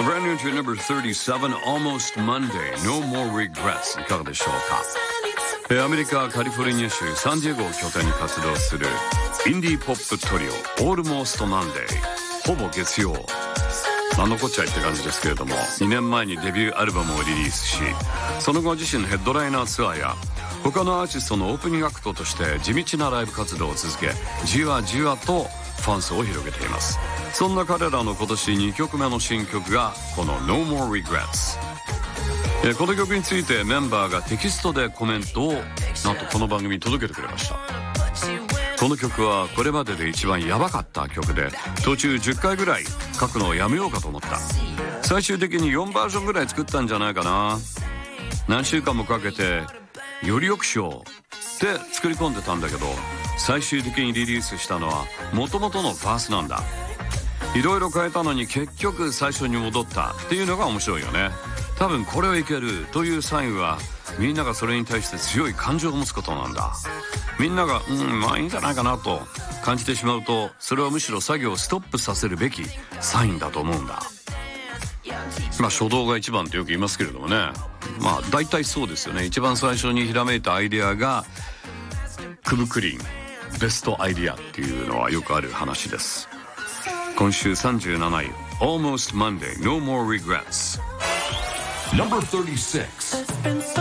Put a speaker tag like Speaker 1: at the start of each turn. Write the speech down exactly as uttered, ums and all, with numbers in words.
Speaker 1: Brand new to number thirty-seven, Almost Monday, No More Regrets いかがでしょうか。アメリカカリフォルニア州サンディエゴを拠点に活動するインディーポップトリオ Almost Monday、 ほぼ月曜、何のこっちゃいって感じですけれども、にねんまえにデビューアルバムをリリースし、その後自身のヘッドライナーツアーや他のアーティストのオープニングアクトとして地道なライブ活動を続け、じわじわとファン層を広げています。そんな彼らの今年にきょくめの新曲がこの No More Regrets。 この曲についてメンバーがテキストでコメントをなんとこの番組に届けてくれました。この曲はこれまでで一番ヤバかった曲で、途中じゅっかいぐらい書くのをやめようかと思った。最終的によんバージョンぐらい作ったんじゃないかな。何週間もかけてより良くしようって作り込んでたんだけど、最終的にリリースしたのは元々のバースなんだ。いろいろ変えたのに結局最初に戻ったっていうのが面白いよね。多分これをいけるというサインはみんながそれに対して強い感情を持つことなんだ。みんながうんまあいいんじゃないかなと感じてしまうと、それはむしろ作業をストップさせるべきサインだと思うんだ。まあ初動が一番ってよく言いますけれどもね、まあ大体そうですよね。一番最初にひらめいたアイデアがクブクリンベストアイデアっていうのはよくある話です。今週さんじゅうなない Almost Monday, No More Regrets Number thirty-six